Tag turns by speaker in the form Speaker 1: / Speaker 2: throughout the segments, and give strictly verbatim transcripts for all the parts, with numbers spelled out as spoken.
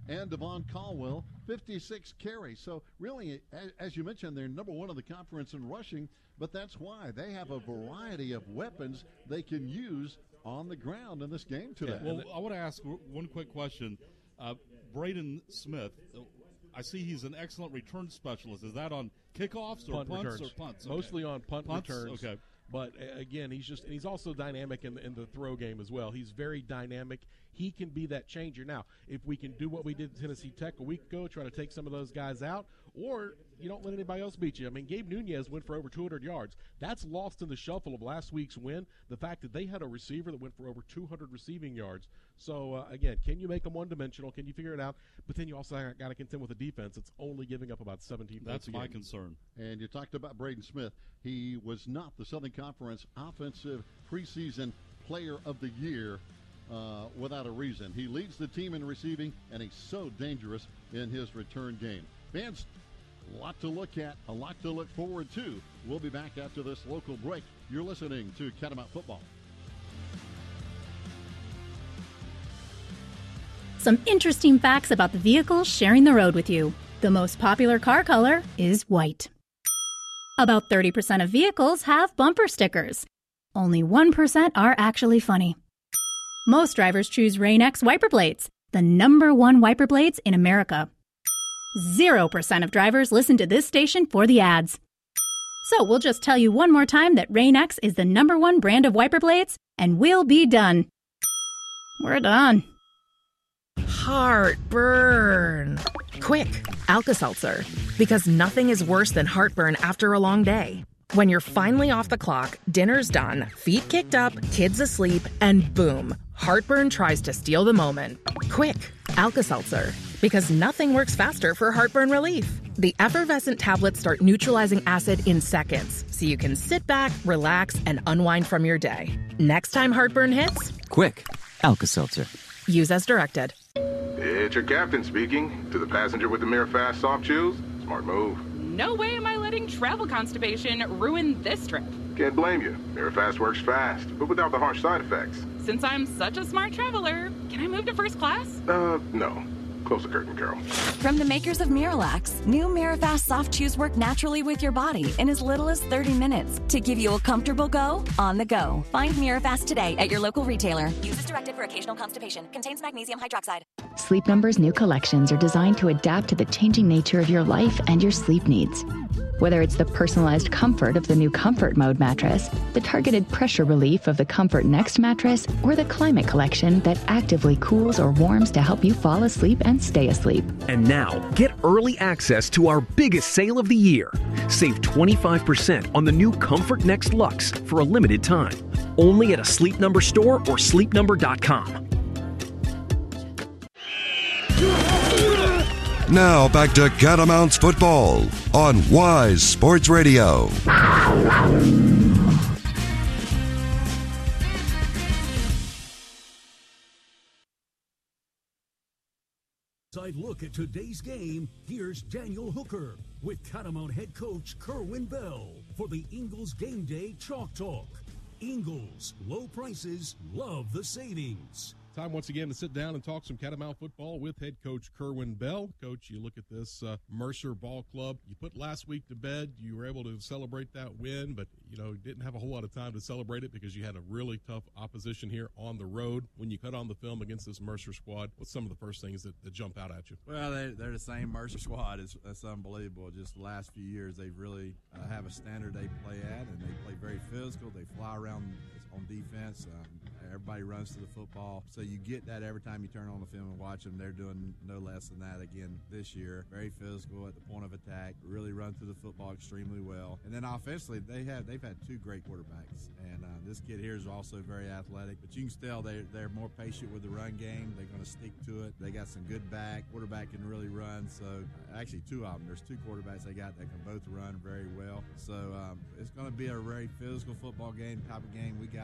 Speaker 1: and Devon Caldwell, fifty-six carries. So really, as you mentioned, they're number one in the conference in rushing, but that's why they have a variety of weapons they can use on the ground in this game today.
Speaker 2: Yeah, well, I want to ask one quick question. Uh, Braden Smith, I see he's an excellent return specialist. Is that on kickoffs or
Speaker 3: punt
Speaker 2: punts
Speaker 3: returns.
Speaker 2: or punts? Okay.
Speaker 3: Mostly on punt
Speaker 2: punts?
Speaker 3: returns.
Speaker 2: Okay.
Speaker 3: But again, he's just and he's also dynamic in the, in the throw game as well. He's very dynamic. He can be that changer. Now, if we can do what we did at Tennessee Tech a week ago, try to take some of those guys out, or you don't let anybody else beat you. I mean, Gabe Nunez went for over two hundred yards. That's lost in the shuffle of last week's win, the fact that they had a receiver that went for over two hundred receiving yards. So, uh, again, can you make them one-dimensional? Can you figure it out? But then you also got to contend with a defense that's only giving up about seventeen points
Speaker 2: That's
Speaker 3: a
Speaker 2: my
Speaker 3: game.
Speaker 2: concern.
Speaker 1: And you talked about Braden Smith. He was not the Southern Conference Offensive Preseason Player of the Year uh, without a reason. He leads the team in receiving, and he's so dangerous in his return game. Fans, a lot to look at, a lot to look forward to. We'll be back after this local break. You're listening to Catamount Football.
Speaker 4: Some interesting facts about the vehicles sharing the road with you. The most popular car color is white. About thirty percent of vehicles have bumper stickers. Only one percent are actually funny. Most drivers choose Rain-X wiper blades, the number one wiper blades in America. Zero percent of drivers listen to this station for the ads. So we'll just tell you one more time that Rain-X is the number one brand of wiper blades, and we'll be done. We're done.
Speaker 5: Heartburn. Quick, Alka-Seltzer. Because nothing is worse than heartburn after a long day. When you're finally off the clock, dinner's done, feet kicked up, kids asleep, and boom, heartburn tries to steal the moment. Quick, Alka-Seltzer. Because nothing works faster for heartburn relief. The effervescent tablets start neutralizing acid in seconds, so you can sit back, relax, and unwind from your day. Next time heartburn hits,
Speaker 6: quick, Alka-Seltzer.
Speaker 5: Use as directed.
Speaker 7: It's your captain speaking. To the passenger with the Mirafast soft chews, smart move.
Speaker 8: No way am I letting travel constipation ruin this trip.
Speaker 7: Can't blame you. Mirafast works fast, but without the harsh side effects.
Speaker 8: Since I'm such a smart traveler, can I move to first class?
Speaker 7: Uh, no. Close the curtain, Carol.
Speaker 9: From the makers of Miralax, new Mirafast soft chews work naturally with your body in as little as thirty minutes to give you a comfortable go on the go. Find Mirafast today at your local retailer. Use as directed for occasional constipation. Contains magnesium hydroxide.
Speaker 10: Sleep Number's new collections are designed to adapt to the changing nature of your life and your sleep needs. Whether it's the personalized comfort of the new Comfort Mode mattress, the targeted pressure relief of the Comfort Next mattress, or the Climate Collection that actively cools or warms to help you fall asleep and stay asleep.
Speaker 11: And now, get early access to our biggest sale of the year. Save twenty-five percent on the new Comfort Next Luxe for a limited time. Only at a Sleep Number store or sleep number dot com.
Speaker 12: Now back to Catamounts Football on Wise Sports Radio.
Speaker 13: Side look at today's game, here's Daniel Hooker with Catamount head coach Kerwin Bell for the Ingles Game Day Chalk Talk. Ingles, low prices, love the savings.
Speaker 3: Time once again to sit down and talk some Catamount football with head coach Kerwin Bell. Coach, you look at this uh, Mercer Ball Club. You put last week to bed. You were able to celebrate that win, but, you know, didn't have a whole lot of time to celebrate it because you had a really tough opposition here on the road. When you cut on the film against this Mercer squad, what's some of the first things that, that jump out at you?
Speaker 14: Well, they, they're the same Mercer squad. It's, that's unbelievable. Just the last few years, they really uh, have a standard they play at, and they play very physical. They fly around on defense. Um, everybody runs to the football. So you get that every time you turn on the film and watch them. They're doing no less than that again this year. Very physical at the point of attack. Really run through the football extremely well. And then offensively, they have they've had two great quarterbacks. And uh, this kid here is also very athletic. But you can tell they they're more patient with the run game. They're going to stick to it. They got some good back. Quarterback can really run. So uh, actually, two of them. There's two quarterbacks they got that can both run very well. So um, it's going to be a very physical football game type of game. We got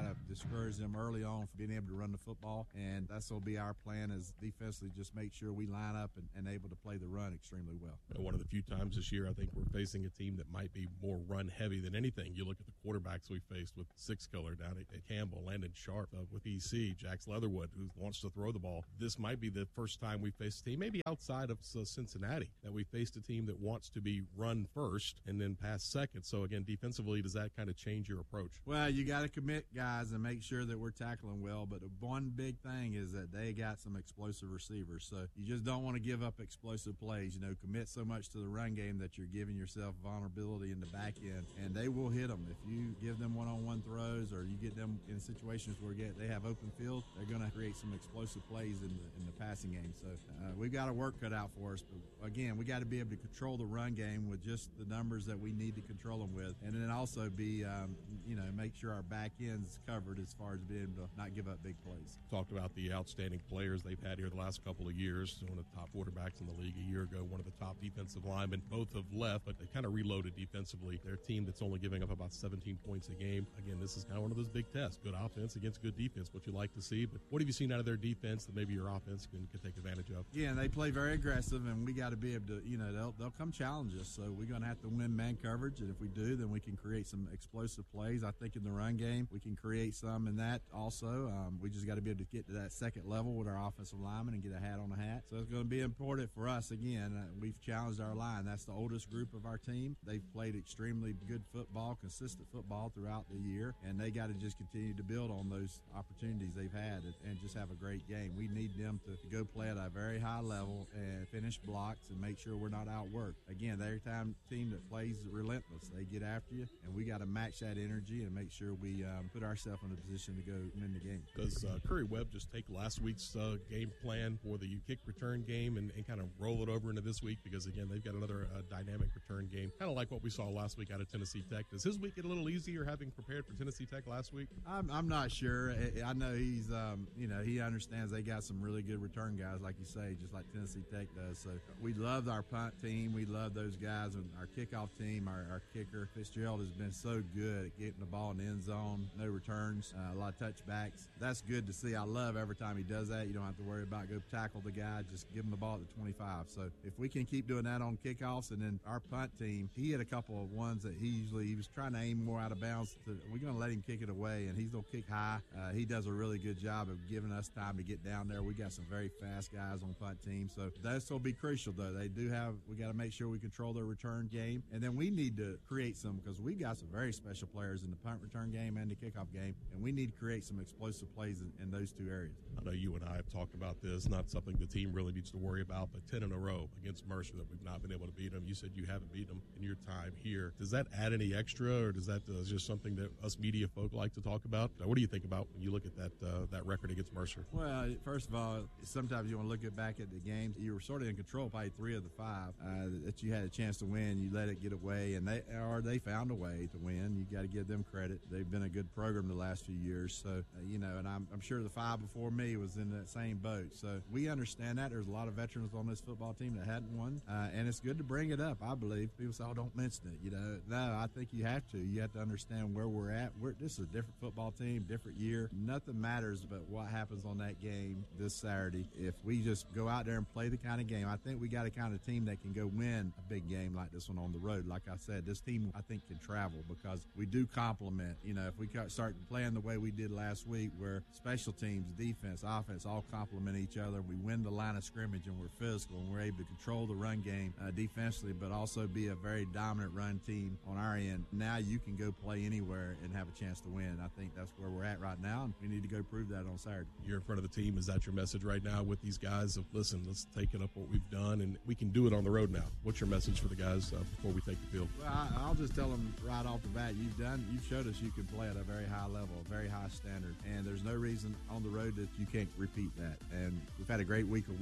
Speaker 14: got to discourage them early on from being able to run the football, and that's will be our plan is defensively just make sure we line up and, and able to play the run extremely well.
Speaker 3: And one of the few times this year I think we're facing a team that might be more run-heavy than anything. You look at the quarterbacks we faced with Sixkiller down at, at Campbell, Landon Sharp uh, with E C, Jax Leatherwood, who wants to throw the ball. This might be the first time we faced a team, maybe outside of uh, Cincinnati, that we faced a team that wants to be run first and then pass second. So, again, defensively, does that kind of change your approach?
Speaker 14: Well, you got to commit, guys, and make sure that we're tackling well. But the one big thing is that they got some explosive receivers. So you just don't want to give up explosive plays. You know, commit so much to the run game that you're giving yourself vulnerability in the back end, and they will hit them. If you give them one-on-one throws or you get them in situations where they have open field, they're going to create some explosive plays in the, in the passing game. So uh, we've got a work cut out for us. But, again, we got to be able to control the run game with just the numbers that we need to control them with, and then also be, um, you know, make sure our back end's covered as far as being able to not give up big plays.
Speaker 3: Talked about the outstanding players they've had here the last couple of years. One of the top quarterbacks in the league a year ago, one of the top defensive linemen. Both have left, but they kind of reloaded defensively. They're a team that's only giving up about seventeen points a game. Again, this is kind of one of those big tests. Good offense against good defense, what you like to see. But what have you seen out of their defense that maybe your offense can, can take advantage of?
Speaker 14: Yeah, they play very aggressive, and we got to be able to, you know, they'll, they'll come challenge us. So we're going to have to win man coverage, and if we do, then we can create some explosive plays. I think in the run game, we can create some in that also. Um, we just got to be able to get to that second level with our offensive linemen and get a hat on a hat. So it's going to be important for us. Again, uh, we've challenged our line. That's the oldest group of our team. They've played extremely good football, consistent football throughout the year, and they got to just continue to build on those opportunities they've had and, and just have a great game. We need them to, to go play at a very high level and finish blocks and make sure we're not outworked. Again, every time team that plays relentless, they get after you, and we got to match that energy and make sure we um, put ourselves in a position to go win the game.
Speaker 3: Does uh, Curry Webb just take last week's uh, game plan for the kick return game and, and kind of roll it over into this week? Because, again, they've got another uh, dynamic return game, kind of like what we saw last week out of Tennessee Tech. Does his week get a little easier having prepared for Tennessee Tech last week?
Speaker 14: I'm, I'm not sure. I, I know he's, um, you know, he understands they got some really good return guys, like you say, just like Tennessee Tech does. So we love our punt team. We love those guys. And our kickoff team, our, our kicker, Fitzgerald, has been so good at getting the ball in the end zone, no returns, uh, a lot of touchbacks. That's good to see. I love every time he does that. You don't have to worry about go tackle the guy. Just give him the ball at the twenty-five. So if we can keep doing that on kickoffs, and then our punt team, he had a couple of ones that he usually, he was trying to aim more out of bounds. To, we're going to let him kick it away, and he's going to kick high. Uh, he does a really good job of giving us time to get down there. We got some very fast guys on punt team. So that's will be crucial, though. They do have, we got to make sure we control their return game. And then we need to create some, because we got some very special players in the punt return game and the kickoff game, and we need to create some explosive plays in, in those two areas.
Speaker 3: I know you and I have talked about this, not something the team really needs to worry about, but ten in a row against Mercer that we've not been able to beat them. You said you haven't beaten them in your time here. Does that add any extra, or does that uh, just something that us media folk like to talk about? What do you think about when you look at that uh, that record against Mercer?
Speaker 14: Well, first of all, sometimes you want to look at back at the games. You were sort of in control probably three of the five uh, that you had a chance to win. You let it get away, and they or they found a way to win. You got to give them credit. They've been a good program the last few years. So, uh, you know, and I'm, I'm sure the five before me was in that same boat. So we understand that. There's a lot of veterans on this football team that hadn't won, uh, and it's good to bring it up, I believe. People say, oh, don't mention it. You know, no, I think you have to. You have to understand where we're at. We're, this is a different football team, different year. Nothing matters but what happens on that game this Saturday. If we just go out there and play the kind of game, I think we got a kind of team that can go win a big game like this one on the road. Like I said, this team, I think, can travel because we do complement. You know, if we start playing the way we did last week, where special teams, defense, offense all complement each other, we win the line of scrimmage and we're physical and we're able to control the run game uh, defensively, but also be a very dominant run team on our end. Now you can go play anywhere and have a chance to win. I think that's where we're at right now, and we need to go prove that on Saturday.
Speaker 3: You're in front of the team. Is that your message right now with these guys of, listen, let's take it up what we've done, and we can do it on the road now? What's your message for the guys uh, before we take the field?
Speaker 14: Well, I, I'll just tell them right off the bat, you've done, you've showed us you can play at a very high level, a very high standard, and there's no reason on the road that you can't repeat that. And we've had a great week of work.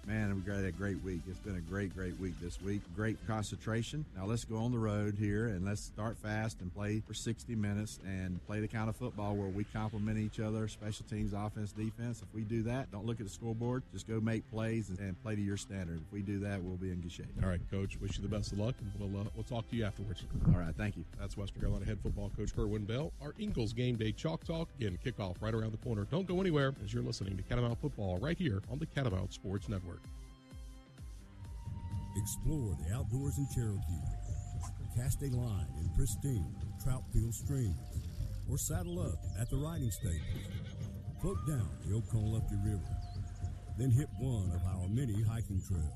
Speaker 14: Man, we got a great week. It's been a great, great week this week. Great concentration. Now let's go on the road here and let's start fast and play for sixty minutes and play the kind of football where we complement each other, special teams, offense, defense. If we do that, don't look at the scoreboard. Just go make plays and, and play to your standard. If we do that, we'll be in good shape.
Speaker 3: All right, Coach. Wish you the best of luck, and we'll, uh, we'll talk to you afterwards.
Speaker 14: All right, thank you.
Speaker 3: That's Western Carolina head football coach Kerwin Bell. Our Ingles Game Day Chalk Talk. Again, kickoff right around the corner. Don't go anywhere as you're listening to Catamount Football right here on the Catamount Sports Network.
Speaker 13: Explore the outdoors in Cherokee. Cast a line in pristine Troutfield streams, or saddle up at the riding stables. Float down the Okolumne River. Then hit one of our many hiking trails.